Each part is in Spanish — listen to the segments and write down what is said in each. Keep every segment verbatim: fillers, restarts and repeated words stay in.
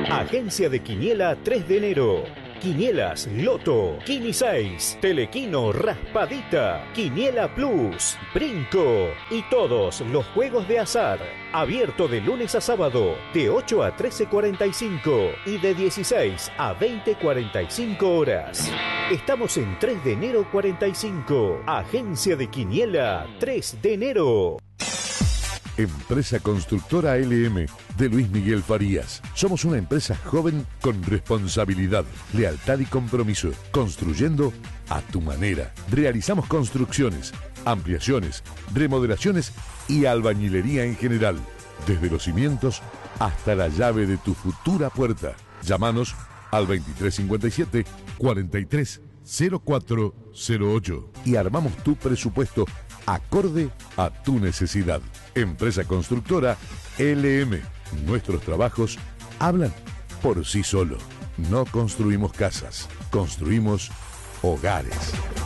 Agencia de Quiniela tres de enero. Quinielas, Loto, Quini seis, Telequino, Raspadita, Quiniela Plus, Brinco y todos los juegos de azar. Abierto de lunes a sábado, de ocho a trece cuarenta y cinco y de dieciséis a veinte cuarenta y cinco horas. Estamos en tres de enero cuarenta y cinco. Agencia de Quiniela tres de enero. Empresa Constructora L M de Luis Miguel Farías. Somos una empresa joven con responsabilidad, lealtad y compromiso, construyendo a tu manera. Realizamos construcciones, ampliaciones, remodelaciones y albañilería en general, desde los cimientos hasta la llave de tu futura puerta. Llámanos al veintitrés cincuenta y siete, cuarenta y tres, cero cuatro cero ocho y armamos tu presupuesto acorde a tu necesidad. Empresa Constructora L M. Nuestros trabajos hablan por sí solo. No construimos casas, construimos hogares.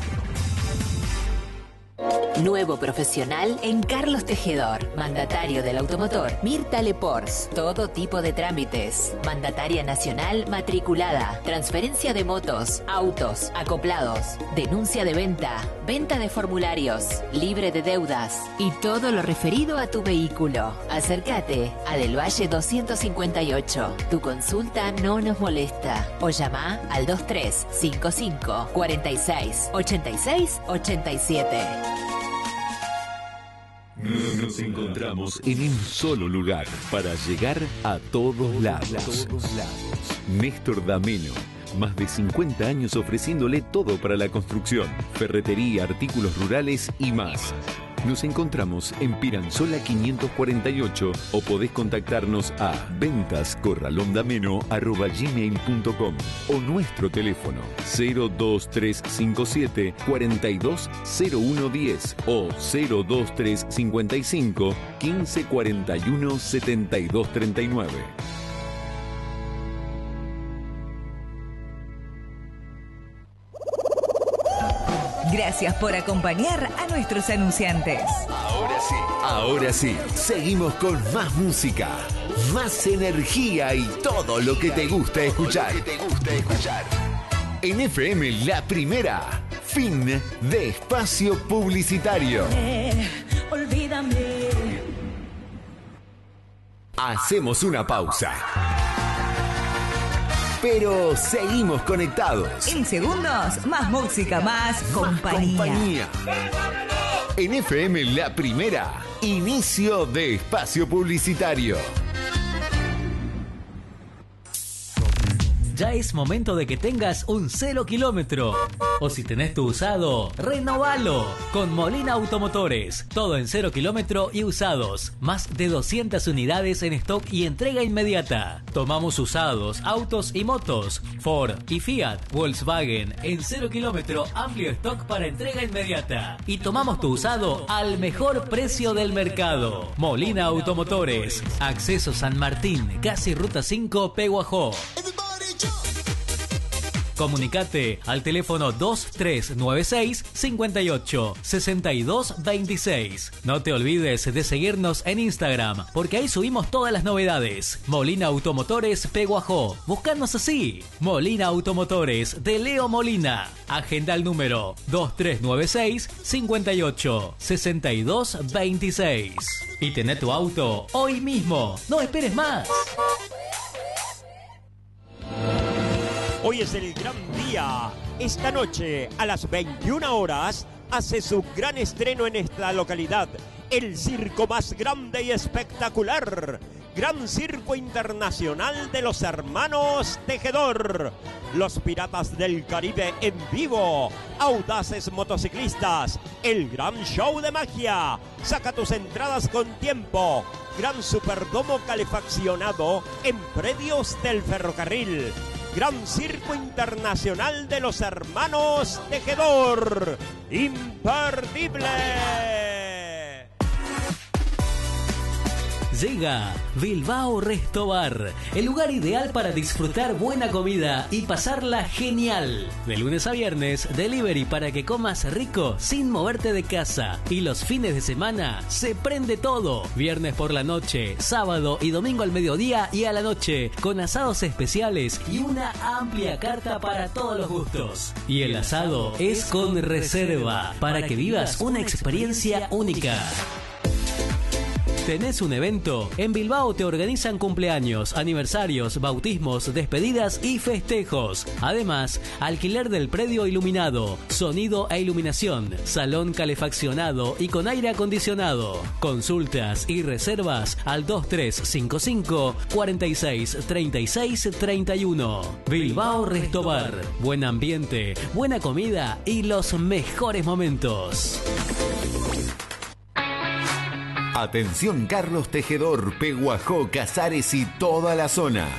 Nuevo profesional en Carlos Tejedor, mandatario del automotor Mirta Lepors, todo tipo de trámites, mandataria nacional matriculada, transferencia de motos, autos, acoplados, denuncia de venta, venta de formularios, libre de deudas y todo lo referido a tu vehículo. Acércate a Del Valle doscientos cincuenta y ocho. Tu consulta no nos molesta o llama al dos tres cinco cinco, cuatro seis, ocho seis, ocho siete. Nos encontramos en un solo lugar para llegar a todos lados. Néstor Dameno. Más de cincuenta años ofreciéndole todo para la construcción, ferretería, artículos rurales y más. Nos encontramos en Piranzola quinientos cuarenta y ocho o podés contactarnos a ventas corralondameno arroba gmail punto com o nuestro teléfono cero dos tres cinco siete, cuatro dos cero uno uno cero o cero dos tres cincuenta y cinco, quince cuarenta y uno, setenta y dos treinta y nueve. Gracias por acompañar a nuestros anunciantes. Ahora sí, ahora sí, seguimos con más música, más energía y todo lo que te gusta escuchar. Lo que te gusta escuchar. En F M La Primera, fin de espacio publicitario. Eh, olvídame. Hacemos una pausa. Pero seguimos conectados. En segundos, más música, más, más compañía. compañía. En F M La Primera, inicio de espacio publicitario. Ya es momento de que tengas un cero kilómetro. O si tenés tu usado, renovalo. Con Molina Automotores. Todo en cero kilómetro y usados. Más de doscientas unidades en stock y entrega inmediata. Tomamos usados, autos y motos. Ford y Fiat, Volkswagen. En cero kilómetro, amplio stock para entrega inmediata. Y tomamos tu usado al mejor precio del mercado. Molina Automotores. Acceso San Martín. Casi Ruta cinco, Peguajó. Comunicate al teléfono dos tres nueve seis, cinco ocho, seis dos dos seis. No te olvides de seguirnos en Instagram, porque ahí subimos todas las novedades. Molina Automotores Peguajó. Búscanos así. Molina Automotores de Leo Molina. Agenda el número dos tres nueve seis, cinco ocho, seis dos dos seis. Y tené tu auto hoy mismo. No esperes más. Hoy es el gran día. Esta noche, a las veintiuna horas, hace su gran estreno en esta localidad. El circo más grande y espectacular. Gran Circo Internacional de los Hermanos Tejedor. Los Piratas del Caribe en vivo. Audaces motociclistas. El gran show de magia. Saca tus entradas con tiempo. Gran Superdomo calefaccionado en predios del ferrocarril. Gran Circo Internacional de los Hermanos Tejedor. ¡Imperdible! Llega Bilbao Resto Bar, el lugar ideal para disfrutar buena comida y pasarla genial. De lunes a viernes, delivery para que comas rico sin moverte de casa. Y los fines de semana se prende todo. Viernes por la noche, sábado y domingo al mediodía y a la noche, con asados especiales y una amplia carta para todos los gustos. Y el asado es con reserva, para que vivas una experiencia única. ¿Tenés un evento? En Bilbao te organizan cumpleaños, aniversarios, bautismos, despedidas y festejos. Además, alquiler del predio iluminado, sonido e iluminación, salón calefaccionado y con aire acondicionado. Consultas y reservas al dos tres cinco cinco, cuatro seis, tres seis, tres uno. Bilbao Resto Bar. Buen ambiente, buena comida y los mejores momentos. Atención Carlos Tejedor, Peguajó, Casares y toda la zona.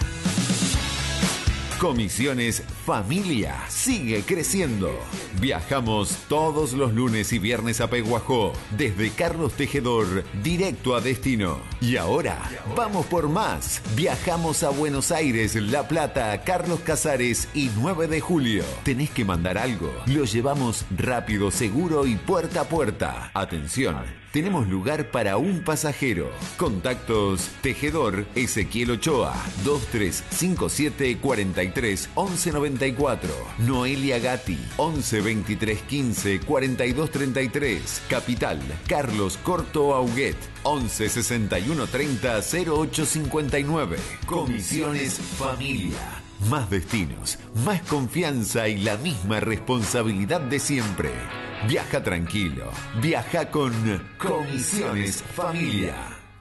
Comisiones Familia sigue creciendo. Viajamos todos los lunes y viernes a Peguajó, desde Carlos Tejedor, directo a destino. Y ahora, vamos por más. Viajamos a Buenos Aires, La Plata, Carlos Casares y nueve de julio. Tenés que mandar algo. Lo llevamos rápido, seguro y puerta a puerta. Atención. Tenemos lugar para un pasajero. Contactos Tejedor Ezequiel Ochoa dos tres cinco siete, cuatro tres, once noventa y cuatro. Noelia Gatti once veintitrés quince, cuarenta y dos treinta y tres. Capital Carlos Corto Auguet once sesenta y uno treinta, cero ocho cincuenta y nueve. Comisiones Familia. Más destinos, más confianza y la misma responsabilidad de siempre. Viaja tranquilo. Viaja con Comisiones Familia.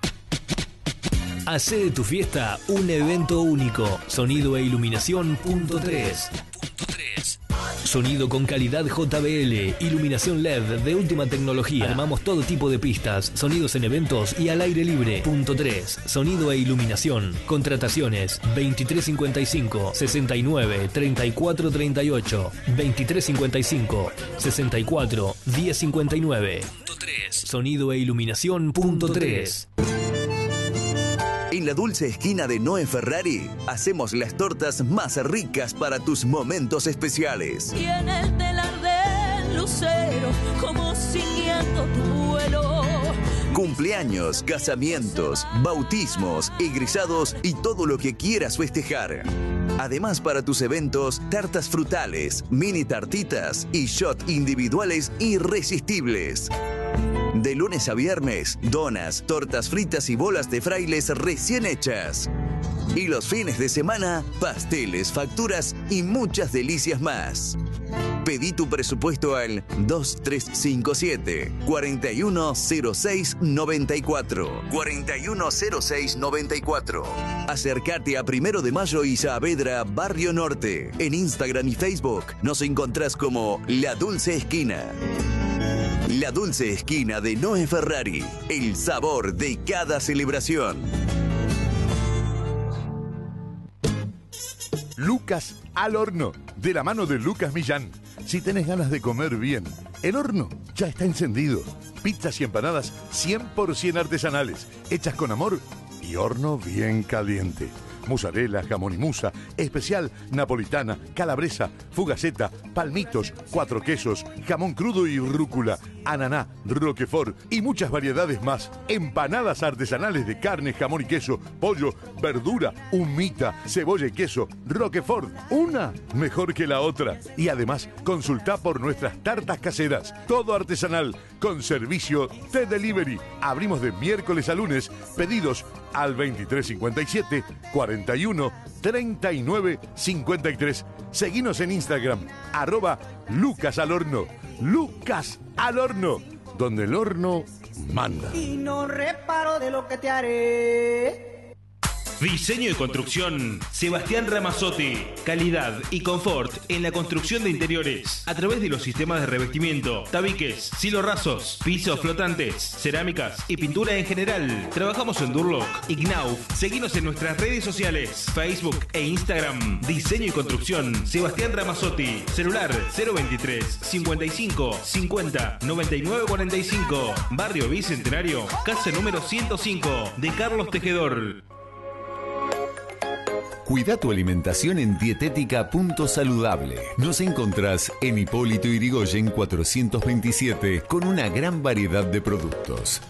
Hacé de tu fiesta un evento único. Sonido e iluminación punto tres. Sonido con calidad J B L, iluminación L E D de última tecnología. Armamos todo tipo de pistas, sonidos en eventos y al aire libre. Punto tres. Sonido e iluminación. Contrataciones veintitrés cincuenta y cinco, sesenta y nueve, treinta y cuatro treinta y ocho. veintitrés cincuenta y cinco, sesenta y cuatro, diez cincuenta y nueve. Punto tres. Sonido e iluminación punto tres. En la dulce esquina de Noe Ferrari, hacemos las tortas más ricas para tus momentos especiales. Y en el telar del lucero, como siguiendo tu vuelo. Cumpleaños, casamientos, bautismos, egresados y todo lo que quieras festejar. Además, para tus eventos, tartas frutales, mini tartitas y shot individuales irresistibles. De lunes a viernes, donas, tortas fritas y bolas de frailes recién hechas. Y los fines de semana, pasteles, facturas y muchas delicias más. Pedí tu presupuesto al dos tres cinco siete, cuatro uno cero seis, nueve cuatro. cuatro uno cero seis, nueve cuatro. Acércate a Primero de Mayo y Saavedra, Barrio Norte. En Instagram y Facebook nos encontrás como La Dulce Esquina. La Dulce Esquina de Noe Ferrari, el sabor de cada celebración. Lucas al horno, de la mano de Lucas Millán. Si tenés ganas de comer bien, el horno ya está encendido. Pizzas y empanadas cien por ciento artesanales, hechas con amor y horno bien caliente. Mozzarella, jamón y musa, especial, napolitana, calabresa, fugaceta, palmitos, cuatro quesos, jamón crudo y rúcula, ananá, roquefort y muchas variedades más. Empanadas artesanales de carne, jamón y queso, pollo, verdura, humita, cebolla y queso, roquefort, una mejor que la otra. Y además, consultá por nuestras tartas caseras, todo artesanal, con servicio de delivery. Abrimos de miércoles a lunes, pedidos al veintitrés cincuenta y siete, cuarenta y uno, treinta y nueve, cincuenta y tres. Seguinos en Instagram, arroba Lucas al horno. Lucas al horno, donde el horno manda. Y no reparo de lo que te haré. Diseño y construcción Sebastián Ramazzotti. Calidad y confort en la construcción de interiores a través de los sistemas de revestimiento, tabiques, silos rasos, pisos flotantes, cerámicas y pintura en general. Trabajamos en Durlock y Knauf. Seguinos en nuestras redes sociales, Facebook e Instagram. Diseño y construcción Sebastián Ramazzotti. Celular cero veintitrés cincuenta y cinco cincuenta noventa y nueve cuarenta y cinco. Barrio Bicentenario, casa número ciento cinco de Carlos Tejedor. Cuida tu alimentación en Dietética Punto Saludable. Nos encontrás en Hipólito Yrigoyen cuatrocientos veintisiete con una gran variedad de productos.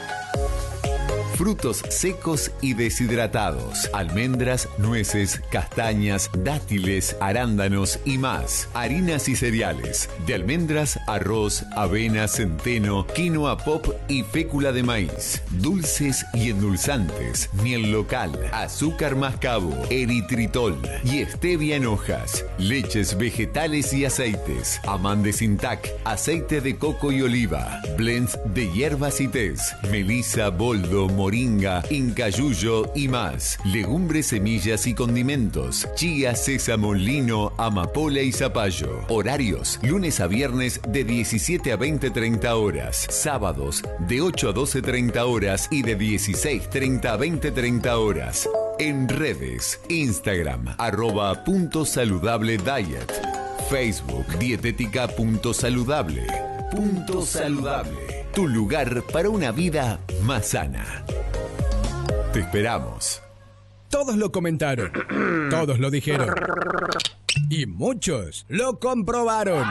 Frutos secos y deshidratados, almendras, nueces, castañas, dátiles, arándanos y más. Harinas y cereales, de almendras, arroz, avena, centeno, quinoa pop y fécula de maíz. Dulces y endulzantes, miel local, azúcar mascabo, eritritol y stevia en hojas. Leches vegetales y aceites, amandes intac, aceite de coco y oliva, blends de hierbas y tés, melisa, boldo, moringa, incayuyo y más. Legumbres, semillas y condimentos. Chía, sésamo, lino, amapola y zapallo. Horarios: lunes a viernes de diecisiete a veinte treinta horas. Sábados de ocho a doce treinta horas y de dieciséis treinta a veinte treinta horas. En redes: Instagram, arroba punto saludable diet. Facebook, dietética punto saludable. Punto saludable. Tu lugar para una vida más sana. Te esperamos. Todos lo comentaron, todos lo dijeron y muchos lo comprobaron.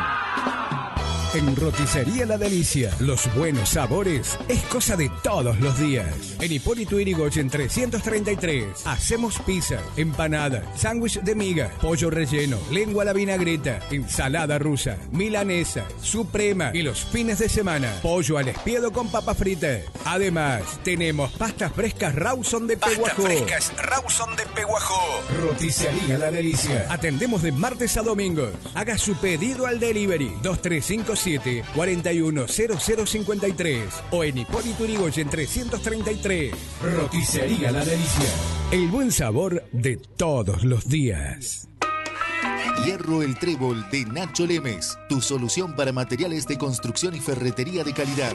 En Roticería La Delicia, los buenos sabores es cosa de todos los días. En Hipólito Yrigoyen trescientos treinta y tres hacemos pizza, empanada, sándwich de miga, pollo relleno, lengua a la vinagreta, ensalada rusa, milanesa, suprema y los fines de semana, pollo al espiedo con papas fritas. Además, tenemos pastas frescas Rawson de Peguajó. Pastas frescas Rawson de Peguajó. Roticería La Delicia. Atendemos de martes a domingos. Haga su pedido al delivery dos tres cinco siete, cuatro uno cero cero cinco tres o en Hipólito Yrigoyen trescientos treinta y tres. Roticería La Delicia. El buen sabor de todos los días. Hierro El Trébol de Nacho Lemes, tu solución para materiales de construcción y ferretería de calidad.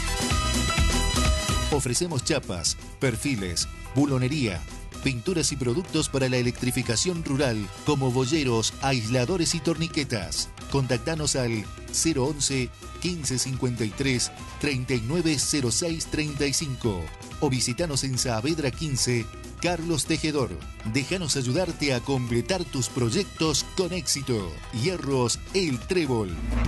Ofrecemos chapas, perfiles, bulonería, pinturas y productos para la electrificación rural, como boyeros, aisladores y torniquetas. Contactanos al cero once, quince cincuenta y tres, treinta y nueve cero seis treinta y cinco o visitanos en Saavedra quince, Carlos Tejedor. Déjanos ayudarte a completar tus proyectos con éxito. Hierros El Trébol.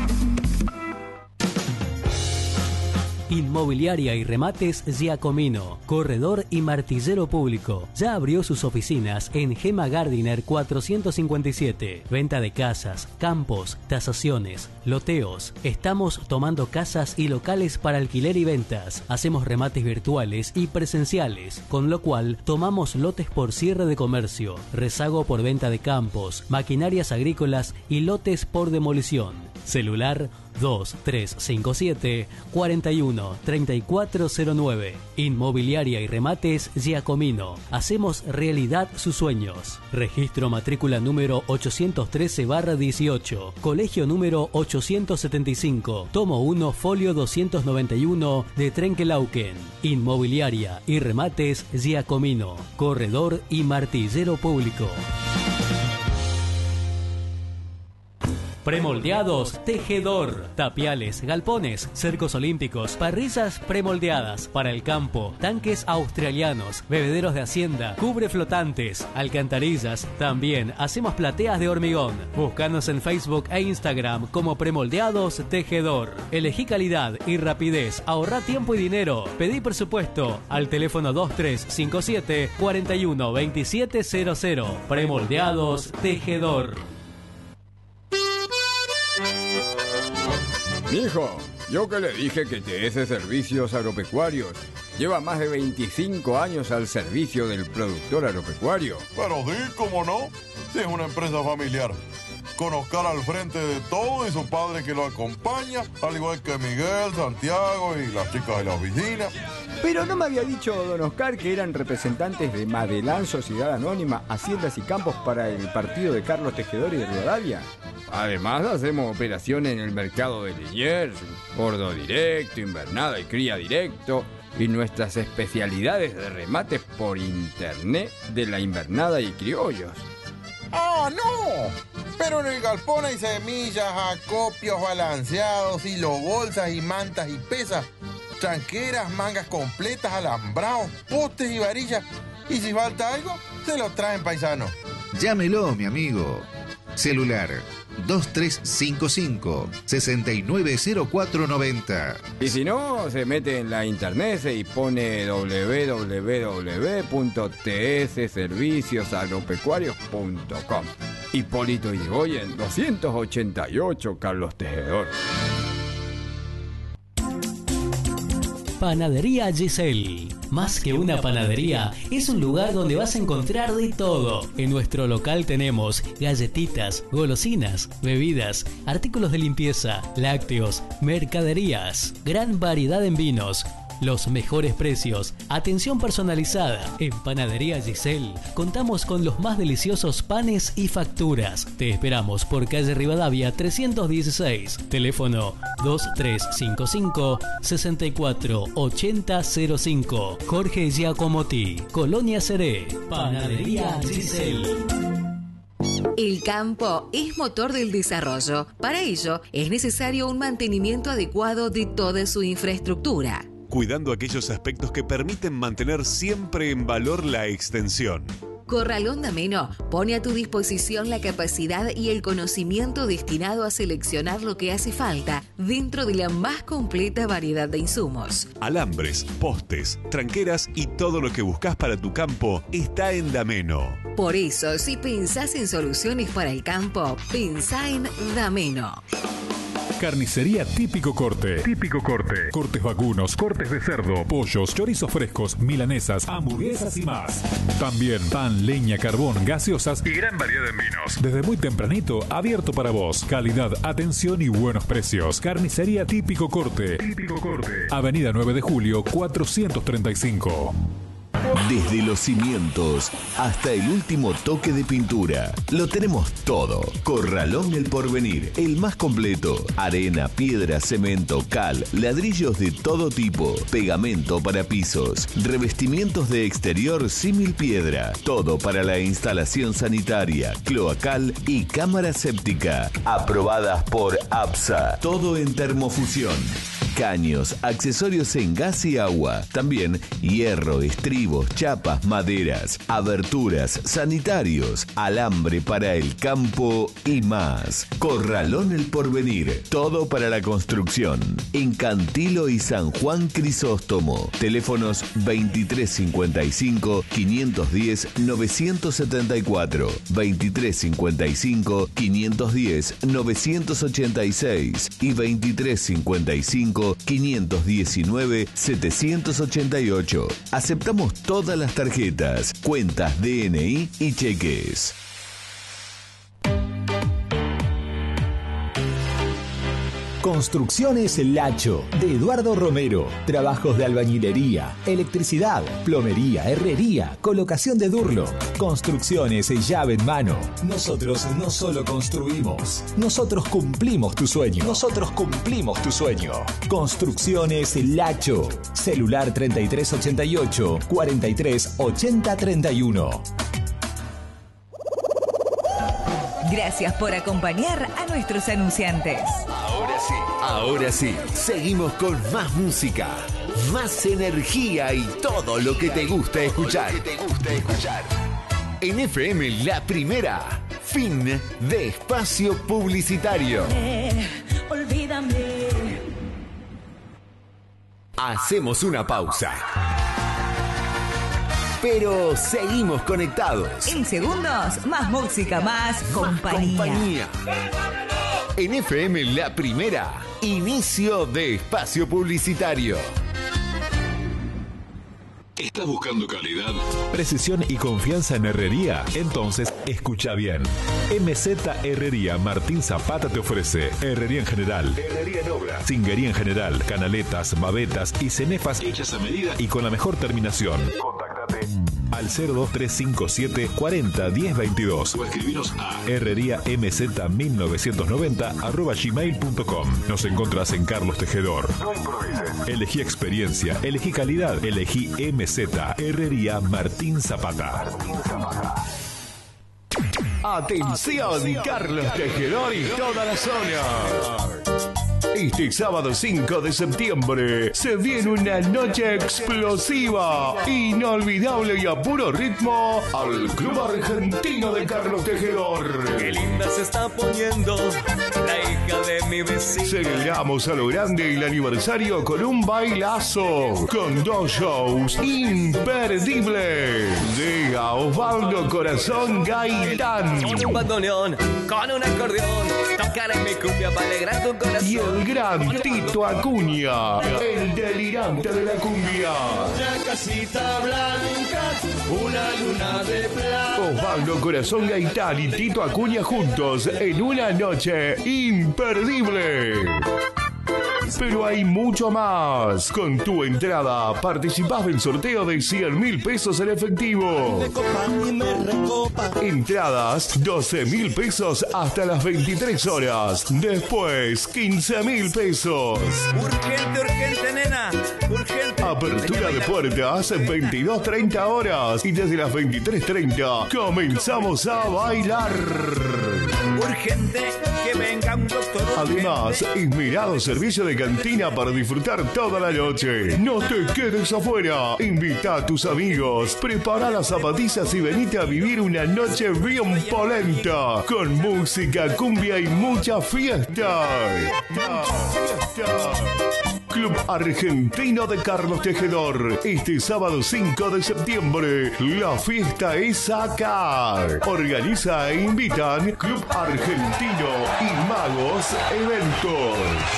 Inmobiliaria y Remates Giacomino, corredor y martillero público. Ya abrió sus oficinas en Gema Gardiner cuatrocientos cincuenta y siete. Venta de casas, campos, tasaciones, loteos. Estamos tomando casas y locales para alquiler y ventas. Hacemos remates virtuales y presenciales, con lo cual tomamos lotes por cierre de comercio, rezago por venta de campos, maquinarias agrícolas y lotes por demolición. Celular dos tres cinco siete, cuarenta y uno, treinta y cuatro cero nueve. Inmobiliaria y Remates Giacomino. Hacemos realidad sus sueños. Registro matrícula número ochocientos trece barra dieciocho. Colegio número ochocientos setenta y cinco. Tomo uno, folio doscientos noventa y uno de Trenkelauken. Inmobiliaria y Remates Giacomino. Corredor y martillero público. Premoldeados Tejedor. Tapiales, galpones, cercos olímpicos, parrillas premoldeadas para el campo, tanques australianos, bebederos de hacienda, cubre flotantes, alcantarillas. También hacemos plateas de hormigón. Búscanos en Facebook e Instagram como Premoldeados Tejedor. Elegí calidad y rapidez. Ahorrá tiempo y dinero. Pedí presupuesto al teléfono dos tres cinco siete, cuarenta y uno, veintisiete cero cero. Premoldeados Tejedor. Hijo, yo que le dije que T S Servicios Agropecuarios lleva más de veinticinco años al servicio del productor agropecuario. Pero sí, cómo no, si es una empresa familiar. Con Oscar al frente de todo y su padre que lo acompaña, al igual que Miguel, Santiago y las chicas de la oficina. Pero no me había dicho don Oscar que eran representantes de Madelán, Sociedad Anónima, Haciendas y Campos para el partido de Carlos Tejedor y de Rivadavia. Además hacemos operaciones en el mercado de Liniers, bordo directo, invernada y cría directo, y nuestras especialidades de remates por internet de la invernada y criollos. ¡Ah, no! Pero en el galpón hay semillas, acopios balanceados, hilo bolsas y mantas y pesas, tranqueras, mangas completas, alambrados, postes y varillas. Y si falta algo, se lo traen, paisano. Llámelo, mi amigo. Celular dos tres cinco cinco, seis nueve cero cuatro nueve cero. Y si no, se mete en la internet y pone doble u doble u doble u punto t s servicios agropecuarios punto com. Hipólito Yrigoyen, doscientos ochenta y ocho, Carlos Tejedor. Panadería Giselle. Más que una panadería, es un lugar donde vas a encontrar de todo. En nuestro local tenemos galletitas, golosinas, bebidas, artículos de limpieza, lácteos, mercaderías, gran variedad en vinos, los mejores precios, atención personalizada. En Panadería Giselle contamos con los más deliciosos panes y facturas. Te esperamos por calle Rivadavia trescientos dieciséis, teléfono dos tres cinco cinco, seis cuatro ocho cero cero cinco. Jorge Giacomotti, Colonia Seré. Panadería Giselle. El campo es motor del desarrollo. Para ello es necesario un mantenimiento adecuado de toda su infraestructura, cuidando aquellos aspectos que permiten mantener siempre en valor la extensión. Corralón Dameno pone a tu disposición la capacidad y el conocimiento destinado a seleccionar lo que hace falta dentro de la más completa variedad de insumos. Alambres, postes, tranqueras y todo lo que buscas para tu campo está en Dameno. Por eso, si pensás en soluciones para el campo, pensá en Dameno. Carnicería Típico Corte. Típico Corte. Cortes vacunos, cortes de cerdo, pollos, chorizos frescos, milanesas, hamburguesas y más. También pan, leña, carbón, gaseosas y gran variedad en vinos. Desde muy tempranito, abierto para vos. Calidad, atención y buenos precios. Carnicería Típico Corte. Típico Corte. Avenida nueve de julio, cuatrocientos treinta y cinco. Desde los cimientos hasta el último toque de pintura, lo tenemos todo. Corralón El Porvenir, el más completo. Arena, piedra, cemento, cal, ladrillos de todo tipo, pegamento para pisos, revestimientos de exterior símil piedra, todo para la instalación sanitaria, cloacal y cámara séptica, aprobadas por APSA, todo en termofusión. Caños, accesorios en gas y agua, también hierro, estribos, chapas, maderas, aberturas, sanitarios, alambre para el campo y más. Corralón El Porvenir, todo para la construcción. En Cantilo y San Juan Crisóstomo, teléfonos veintitrés cincuenta y cinco, quinientos diez, novecientos setenta y cuatro, veintitrés cincuenta y cinco, quinientos diez, novecientos ochenta y seis y veintitrés cincuenta y cinco, quinientos diecinueve, setecientos ochenta y ocho. Aceptamos todas las tarjetas, cuentas D N I y cheques. Construcciones Lacho, de Eduardo Romero. Trabajos de albañilería, electricidad, plomería, herrería, colocación de durlo. Construcciones llave en mano. Nosotros no solo construimos, nosotros cumplimos tu sueño. Nosotros cumplimos tu sueño. Construcciones Lacho. Celular treinta y tres ochenta y ocho, cuarenta y tres ochenta treinta y uno. Gracias por acompañar a nuestros anunciantes. Ahora sí, ahora sí, seguimos con más música, más energía y todo lo que te gusta escuchar. Todo lo que te gusta escuchar. En F M La Primera, fin de espacio publicitario. Eh, olvídame. Hacemos una pausa. Pero seguimos conectados. En segundos, más música, más compañía. compañía. En F M La Primera, inicio de espacio publicitario. ¿Estás buscando calidad, precisión y confianza en herrería? Entonces, escucha bien. M Z Herrería Martín Zapata te ofrece herrería en general, herrería en obra, cinguería en general, canaletas, babetas y cenefas hechas a medida y con la mejor terminación. Contáctate al cero dos tres cinco siete cuarenta diez veintidós o escribinos a herrería m z mil novecientos noventa arroba gmail punto com. Nos encontrás en Carlos Tejedor. No improvises. Elegí experiencia, elegí calidad, elegí M Z Herrería Martín Zapata. Martín Zapata. Atención, Carlos Tejedor y toda la zona. Este sábado cinco de septiembre se viene una noche explosiva, inolvidable y a puro ritmo al Club Argentino de Carlos Tejedor. Qué linda se está poniendo la hija de mi vecino. Celebramos a lo grande el aniversario con un bailazo, con dos shows imperdibles. Llega Osvaldo Corazón Gaitán. Con un bandoneón, con un acordeón, tocaré mi cumbia para alegrar tu corazón. Y el gran Tito Acuña, el delirante de la cumbia. Una casita blanca, una luna de plata. Osvaldo Corazón Gaitán y Tito Acuña juntos en una noche imperdible. Pero hay mucho más. Con tu entrada participás del sorteo de cien mil pesos en efectivo. Entradas doce mil pesos hasta las veintitrés horas. Después quince mil pesos. Urgente, urgente, nena. Urgente. Apertura de puertas veintidós treinta horas. Y desde las veintitrés treinta comenzamos a bailar. Urgente, que venga un doctor. Además, esmerado servicio de cantina para disfrutar toda la noche. No te quedes afuera. Invita a tus amigos, prepara las zapatillas y venite a vivir una noche bien polenta, con música, cumbia y mucha fiesta. Club Argentino de Carlos Tejedor. Este sábado cinco de septiembre, la fiesta es acá. Organiza e invitan Club Argentino y Magos Eventos.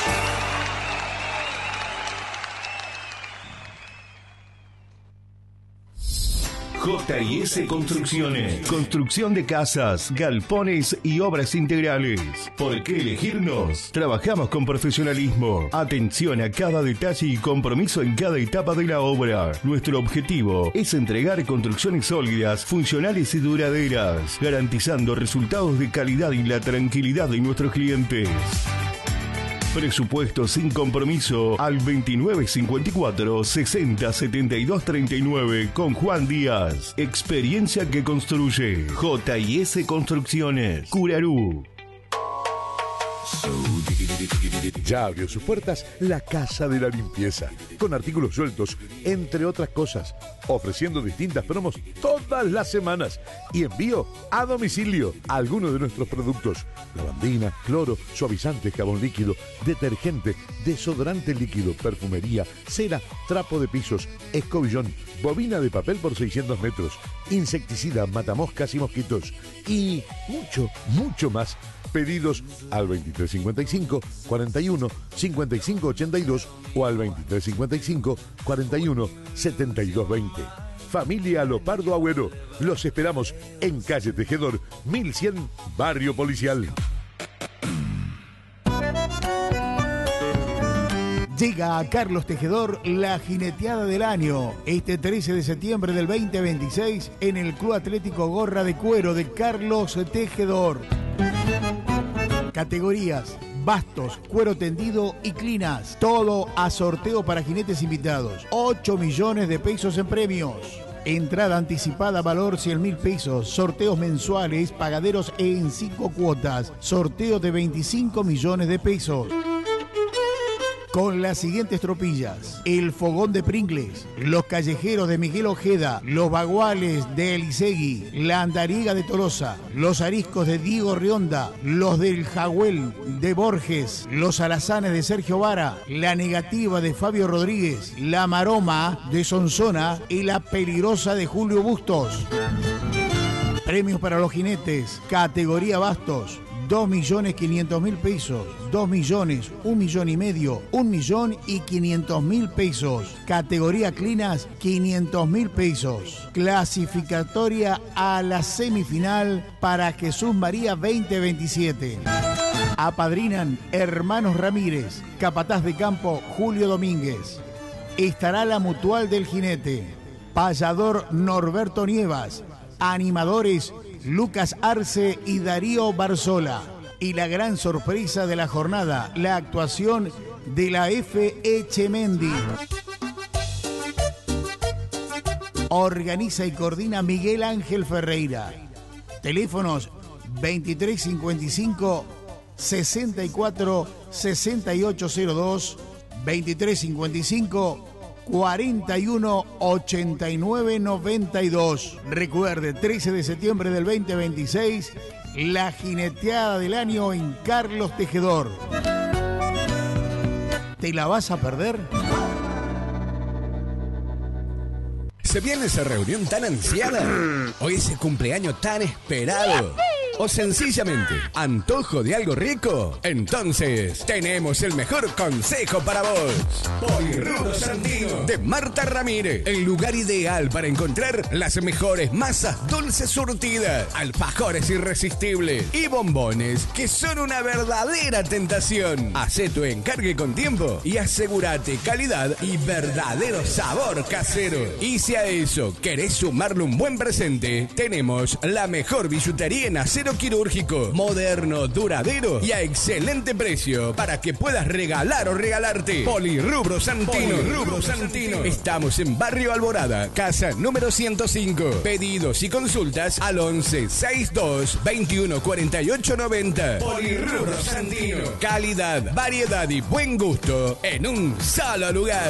J y S Construcciones. Construcción de casas, galpones y obras integrales. ¿Por qué elegirnos? Trabajamos con profesionalismo, atención a cada detalle y compromiso en cada etapa de la obra. Nuestro objetivo es entregar construcciones sólidas, funcionales y duraderas, garantizando resultados de calidad y la tranquilidad de nuestros clientes. Presupuesto sin compromiso al veintinueve cincuenta y cuatro sesenta setenta y dos treinta y nueve con Juan Díaz. Experiencia que construye. J y S Construcciones. Curarú. Ya abrió sus puertas la Casa de la Limpieza, con artículos sueltos, entre otras cosas, ofreciendo distintas promos todas las semanas y envío a domicilio a algunos de nuestros productos: lavandina, cloro, suavizante, jabón líquido, detergente, desodorante líquido, perfumería, cera, trapo de pisos, escobillón, bobina de papel por seiscientos metros, insecticida, matamoscas y mosquitos y mucho, mucho más. Pedidos al veintitrés cincuenta y cinco cuarenta y uno cincuenta y cinco ochenta y dos o al veintitrés cincuenta y cinco cuarenta y uno setenta y dos veinte. Familia Lopardo Agüero. Los esperamos en calle Tejedor mil cien, Barrio Policial. Llega a Carlos Tejedor la jineteada del año, este trece de septiembre del veinte veintiséis en el Club Atlético Gorra de Cuero de Carlos Tejedor. Categorías: bastos, cuero tendido y clinas. Todo a sorteo para jinetes invitados. ocho millones de pesos en premios. Entrada anticipada, valor cien mil pesos. Sorteos mensuales, pagaderos en cinco cuotas. Sorteo de veinticinco millones de pesos. Con las siguientes tropillas: el fogón de Pringles, los callejeros de Miguel Ojeda, los baguales de Elisegui, la andariega de Tolosa, los ariscos de Diego Rionda, los del Jahuel de Borges, los alazanes de Sergio Vara, la negativa de Fabio Rodríguez, la maroma de Sonsona y la peligrosa de Julio Bustos. Premios para los jinetes, categoría bastos: dos millones quinientos mil pesos, dos millones, un millón y medio, un millón y quinientos mil pesos. Categoría Clinas, quinientos mil pesos. Clasificatoria a la semifinal para Jesús María veinte veintisiete. Apadrinan Hermanos Ramírez, Capataz de Campo Julio Domínguez. Estará la Mutual del Jinete, Payador Norberto Nievas, animadores Lucas Arce y Darío Barzola. Y la gran sorpresa de la jornada, la actuación de la F. Echemendi. Organiza y coordina Miguel Ángel Ferreira. Teléfonos veintitrés cincuenta y cinco, sesenta y cuatro, sesenta y ocho cero dos, veintitrés cincuenta y cinco, cuarenta y uno, ochenta y nueve noventa y dos. Recuerde, trece de septiembre del veinte veintiséis, la jineteada del año en Carlos Tejedor. ¿Te la vas a perder? ¿Se viene esa reunión tan ansiada? ¿O ese cumpleaños tan esperado? ¿O sencillamente antojo de algo rico? Entonces tenemos el mejor consejo para vos. Polirrubro Santino de Marta Ramírez. El lugar ideal para encontrar las mejores masas dulces surtidas, alfajores irresistibles y bombones que son una verdadera tentación. Hacé tu encargue con tiempo y asegúrate calidad y verdadero sabor casero. Y si a eso querés sumarle un buen presente, tenemos la mejor billutería en acero quirúrgico, moderno, duradero y a excelente precio para que puedas regalar o regalarte. Polirrubro Santino. Polirrubro Santino. Estamos en Barrio Alborada, casa número ciento cinco. Pedidos y consultas al once sesenta y dos veintiuno cuarenta y ocho noventa. Polirrubro Santino. Calidad, variedad y buen gusto en un solo lugar.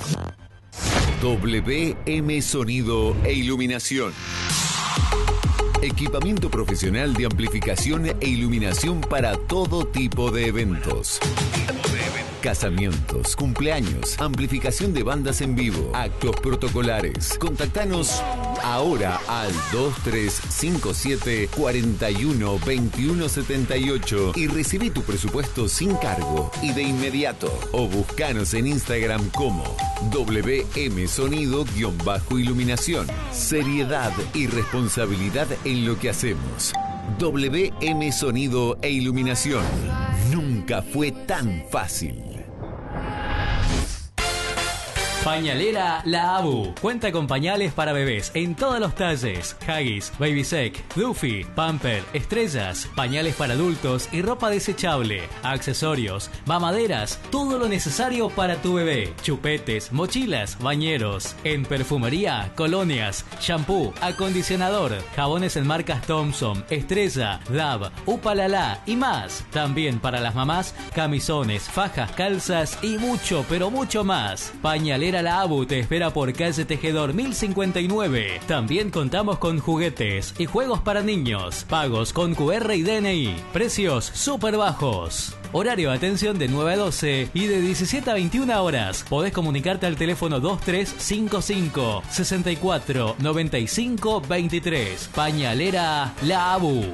W M Sonido e Iluminación. Equipamiento profesional de amplificación e iluminación para todo tipo de eventos. Casamientos, cumpleaños, amplificación de bandas en vivo, actos protocolares. Contactanos ahora al dos tres cinco siete, cuarenta y uno, veintiuno setenta y ocho y recibí tu presupuesto sin cargo y de inmediato. O buscanos en Instagram como W M Sonido-Iluminación. Seriedad y responsabilidad en lo que hacemos. W M Sonido e Iluminación. Nunca fue tan fácil. Pañalera La Abu. Cuenta con pañales para bebés en todos los talles. Huggies, Babysec, Duffy, Pamper, Estrellas, pañales para adultos y ropa desechable. Accesorios, mamaderas, todo lo necesario para tu bebé. Chupetes, mochilas, bañeros. En perfumería, colonias, shampoo, acondicionador, jabones en marcas Thompson, Estrella, Dove, Upalala y más. También para las mamás, camisones, fajas, calzas y mucho, pero mucho más. Pañalera La Abu te espera por calle Tejedor mil cincuenta y nueve. También contamos con juguetes y juegos para niños. Pagos con Q R y D N I. Precios súper bajos. Horario de atención de nueve a doce y de diecisiete a veintiuna horas. Podés comunicarte al teléfono dos tres cinco cinco, sesenta y cuatro, noventa y cinco veintitrés. Pañalera La Abu.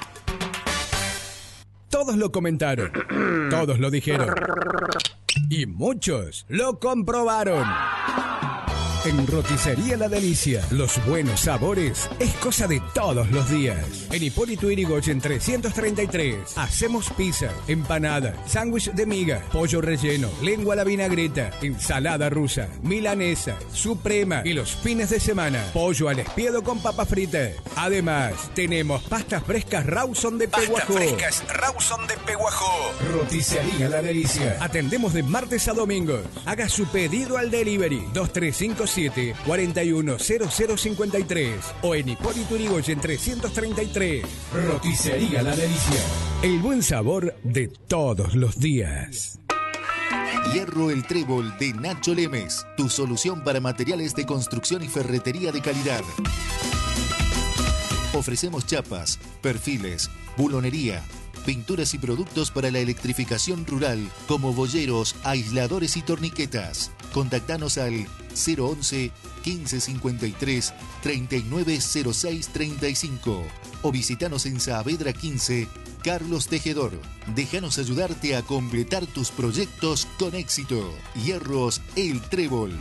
Todos lo comentaron, todos lo dijeron y muchos lo comprobaron. En Roticería La Delicia, los buenos sabores es cosa de todos los días. En Hipólito Yrigoyen trescientos treinta y tres, hacemos pizza, empanada, sándwich de miga, pollo relleno, lengua a la vinagreta, ensalada rusa, milanesa, suprema y los fines de semana, pollo al espiedo con papas fritas. Además, tenemos pastas frescas Rawson de Peguajó. Pastas frescas Rawson de Peguajó. Roticería La Delicia. Atendemos de martes a domingos. Haga su pedido al delivery dos tres cinco siete, cuarenta y uno cero cero cincuenta y tres o en Hipólito Yrigoyen trescientos treinta y tres. Roticería La Delicia. El buen sabor de todos los días. Hierro El Trébol de Nacho Lemes, tu solución para materiales de construcción y ferretería de calidad. Ofrecemos chapas, perfiles, bulonería, pinturas y productos para la electrificación rural como boyeros, aisladores y torniquetas. Contactanos al cero once, quince cincuenta y tres, treinta y nueve cero seis treinta y cinco o visitanos en Saavedra quince, Carlos Tejedor. Déjanos ayudarte a completar tus proyectos con éxito. Hierros El Trébol.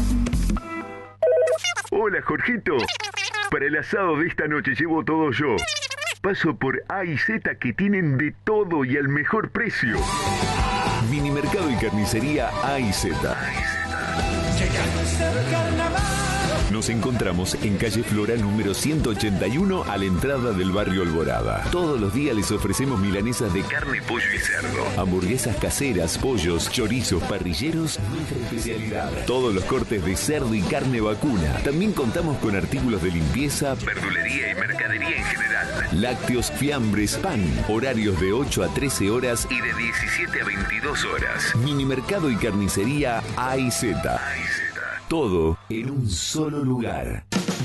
Hola, Jorgito. Para el asado de esta noche llevo todo yo. Paso por A y Z, que tienen de todo y al mejor precio. Minimercado y carnicería A y Z. Nos encontramos en calle Flora número ciento ochenta y uno, a la entrada del barrio Alborada. Todos los días les ofrecemos milanesas de carne, pollo y cerdo, hamburguesas caseras, pollos, chorizos, parrilleros, nuestra especialidad. Todos los cortes de cerdo y carne vacuna. También contamos con artículos de limpieza, verdulería y mercadería en general. Lácteos, fiambres, pan. Horarios de ocho a trece horas y de diecisiete a veintidós horas. Minimercado y carnicería A y Z. Todo en un solo lugar.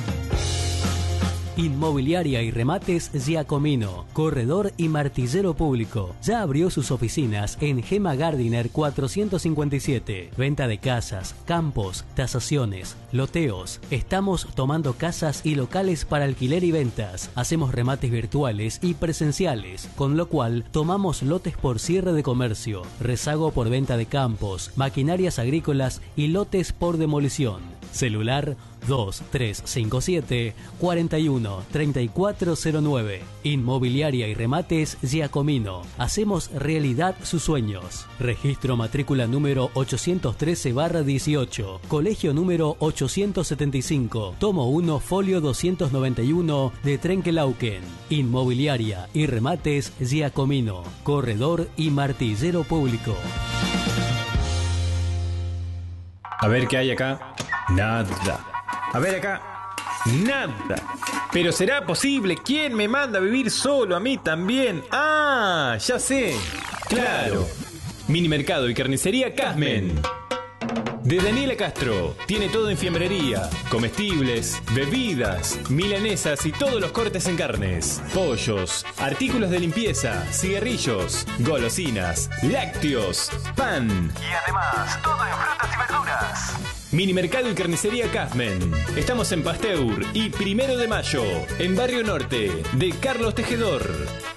Inmobiliaria y remates Giacomino, corredor y martillero público. Ya abrió sus oficinas en Gema Gardiner cuatrocientos cincuenta y siete. Venta de casas, campos, tasaciones, loteos. Estamos tomando casas y locales para alquiler y ventas. Hacemos remates virtuales y presenciales, con lo cual tomamos lotes por cierre de comercio, rezago por venta de campos, maquinarias agrícolas y lotes por demolición. Celular dos tres cinco siete, cuarenta y uno, treinta y cuatro cero nueve. Inmobiliaria y remates Giacomino. Hacemos realidad sus sueños. Registro matrícula número ochocientos trece barra dieciocho. Colegio número ochocientos setenta y cinco. Tomo uno, folio doscientos noventa y uno de Trenkelauken. Inmobiliaria y remates Giacomino. Corredor y martillero público. A ver qué hay acá. Nada. A ver acá. Nada. Pero será posible. ¿Quién me manda a vivir solo? A mí también. Ah, ya sé. Claro. Minimercado y carnicería Casmen. De Daniela Castro. Tiene todo en fiambrería, comestibles, bebidas, milanesas y todos los cortes en carnes, pollos, artículos de limpieza, cigarrillos, golosinas, lácteos, pan. Y además, todo en frutas y verduras. Minimercado y carnicería Casmen. Estamos en Pasteur y Primero de Mayo, en Barrio Norte, de Carlos Tejedor.